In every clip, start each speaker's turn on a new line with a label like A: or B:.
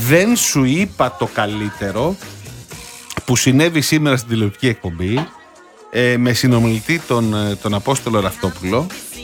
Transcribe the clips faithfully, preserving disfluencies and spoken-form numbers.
A: δεν σου είπα το καλύτερο που συνέβη σήμερα στην τηλεοπτική εκπομπή ε, με συνομιλητή τον, τον Απόστολο Ραυτόπουλο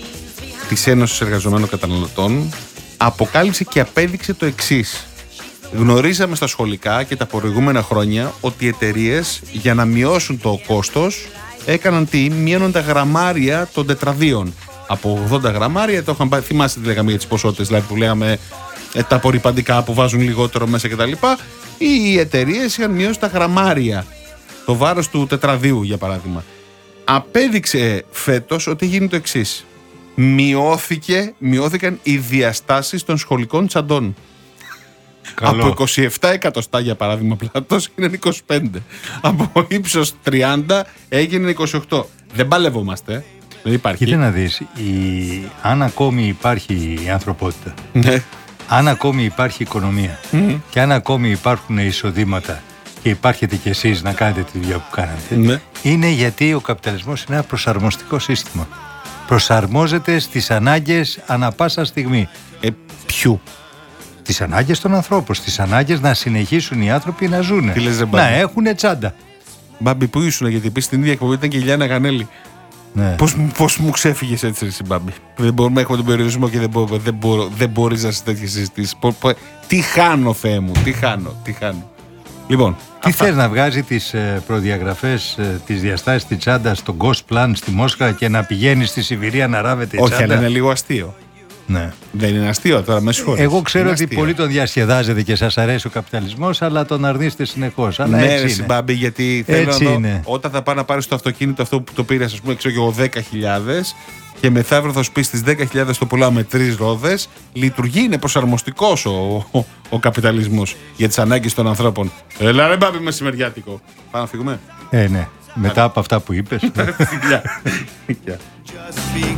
A: της Ένωσης Εργαζομένων Καταναλωτών. Αποκάλυψε και απέδειξε το εξής. Γνωρίζαμε στα σχολικά και τα προηγούμενα χρόνια ότι οι εταιρείες για να μειώσουν το κόστος έκαναν τι, μείωναν τα γραμμάρια των τετραδίων. Από ογδόντα γραμμάρια, το είχαν, θυμάστε τι λέγαμε για τις ποσότητες, δηλαδή που λέγαμε ε, τα απορριπαντικά που βάζουν λιγότερο μέσα κτλ. Οι εταιρείες είχαν μειώσει τα γραμμάρια, το βάρος του τετραδίου για παράδειγμα. Απέδειξε φέτος ότι γίνει το εξής. Μειώθηκε, μειώθηκαν οι διαστάσεις των σχολικών τσαντών. Καλό. Από είκοσι επτά εκατοστά για παράδειγμα πλάτος είναι είκοσι πέντε. Από ύψος τριάντα έγινε είκοσι οκτώ. Δεν παλευόμαστε. Δεν υπάρχει.
B: Κοίτα να δεις, η... αν ακόμη υπάρχει η ανθρωπότητα,
A: ναι.
B: αν ακόμη υπάρχει οικονομία mm. και αν ακόμη υπάρχουν εισοδήματα και υπάρχετε κι εσείς να κάνετε τη δουλειά που κάνετε,
A: ναι.
B: είναι γιατί ο καπιταλισμός είναι ένα προσαρμοστικό σύστημα. Προσαρμόζεται στις ανάγκες ανά πάσα στιγμή.
A: Ε, ποιου?
B: Τις ανάγκες των ανθρώπων, στις ανάγκες να συνεχίσουν οι άνθρωποι να ζουν. Να έχουν τσάντα.
A: Μπάμπη, πού ήσουν, γιατί επίσης στην ίδια εκπομπή ήταν και η Λιάννα Γανέλη.
B: Ναι.
A: Πώς, πώς μου ξέφυγες έτσι, εσύ, Μπάμπη? Δεν μπορούμε, έχουμε τον περιορισμό και δεν, μπο, δεν, μπο, δεν μπορείς να σε τέτοιες συζητήσεις. Τι χάνω, Θεέ μου, τι χάνω, τι χάνω. Λοιπόν,
B: τι αυτά. Θες να βγάζει τις ε, προδιαγραφές, ε, τις διαστάσεις της τσάντας στο Ghost Plan στη Μόσχα και να πηγαίνει στη Σιβηρία να ράβεται η
A: όχι,
B: τσάντα?
A: Όχι, αλλά είναι λίγο αστείο.
B: Ναι.
A: Δεν είναι αστείο τώρα, με συγχωρείς.
B: Εγώ ξέρω
A: είναι
B: ότι
A: αστείο.
B: πολύ τον διασκεδάζετε και σας αρέσει ο καπιταλισμός, αλλά τον αρνείστε συνεχώς. Αλλά
A: ναι,
B: έτσι
A: ρε,
B: είναι.
A: Μπάμπη, γιατί θέλω
B: έτσι
A: να δω,
B: είναι.
A: όταν θα πάει να πάρεις το αυτοκίνητο αυτό που το πήρες, ας πούμε, ξέρω και εγώ δέκα χιλιάδες και μεθαύριο θα σου πει στις δέκα χιλιάδες το πουλάω με τρεις ρόδες, λειτουργεί, είναι προσαρμοστικός ο, ο, ο καπιταλισμός για τις ανάγκες των ανθρώπων. Έλα ρε Μπάμπη, μεσημεριάτικο. Πάμε να φύγουμε.
B: Ε, ναι. Μετά από αυτά που είπες.